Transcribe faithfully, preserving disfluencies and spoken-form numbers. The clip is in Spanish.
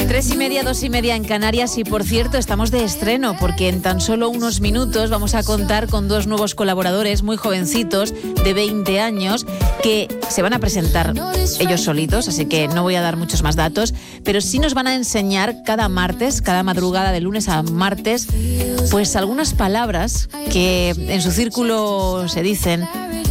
Tres y media, dos y media en Canarias y, por cierto, estamos de estreno porque en tan solo unos minutos vamos a contar con dos nuevos colaboradores muy jovencitos de veinte años que se van a presentar ellos solitos, así que no voy a dar muchos más datos, pero sí nos van a enseñar cada martes, cada madrugada de lunes a martes, pues algunas palabras que en su círculo se dicen